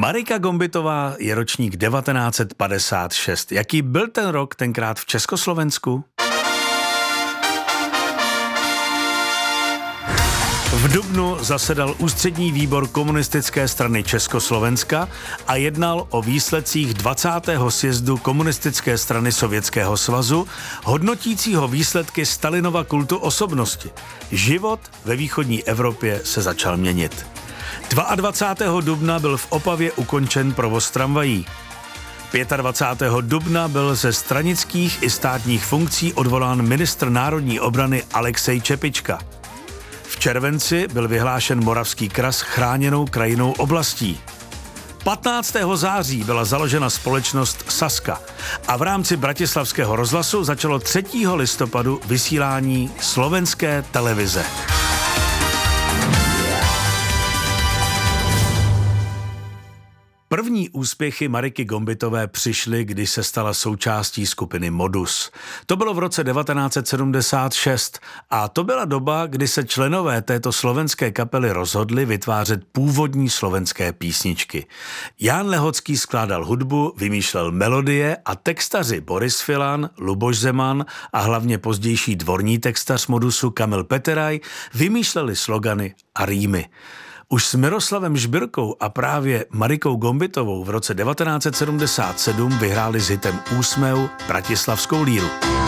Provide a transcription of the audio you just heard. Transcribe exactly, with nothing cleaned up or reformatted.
Marika Gombitová je ročník devatenáct set padesát šest. Jaký byl ten rok tenkrát v Československu? V dubnu zasedal ústřední výbor komunistické strany Československa a jednal o výsledcích dvacátého sjezdu komunistické strany Sovětského svazu, hodnotícího výsledky Stalinova kultu osobnosti. Život ve východní Evropě se začal měnit. dvacátého druhého dubna byl v Opavě ukončen provoz tramvají. dvacátého pátého dubna byl ze stranických i státních funkcí odvolán ministr národní obrany Alexej Čepička. V červenci byl vyhlášen Moravský kras chráněnou krajinnou oblastí. patnáctého září byla založena společnost Sazka a v rámci Bratislavského rozhlasu začalo třetího listopadu vysílání slovenské televize. První úspěchy Mariky Gombitové přišly, když se stala součástí skupiny Modus. To bylo v roce devatenáct set sedmdesát šest a to byla doba, kdy se členové této slovenské kapely rozhodli vytvářet původní slovenské písničky. Jan Lehocký skládal hudbu, vymýšlel melodie a textaři Boris Filan, Luboš Zeman a hlavně pozdější dvorní textař Modusu Kamil Peteraj vymýšleli slogany a rýmy. Už s Miroslavem Žbirkou a právě Marikou Gombitovou v roce devatenáct set sedmdesát sedm vyhráli s hitem Úsmev Bratislavskou líru.